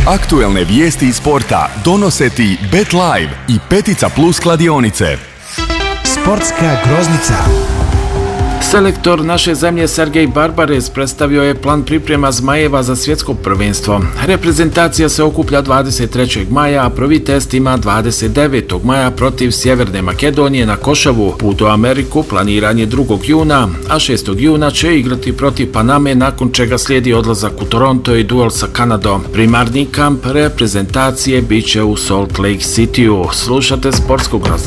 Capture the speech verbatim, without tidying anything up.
Aktuelne vijesti iz sporta donose ti Bet Live i Petica Plus kladionice. Sportska groznica. Selektor naše zemlje Sergej Barbarez predstavio je plan priprema Zmajeva za svjetsko prvenstvo. Reprezentacija se okuplja dvadeset trećeg maja, a prvi test ima dvadeset devetog maja protiv Sjeverne Makedonije na Košavu. Put u Ameriku planiran je drugog juna, a šestog juna će igrati protiv Paname, nakon čega slijedi odlazak u Toronto i duel sa Kanadom. Primarni kamp reprezentacije bit će u Salt Lake Cityu. Slušate Sportsku groznicu.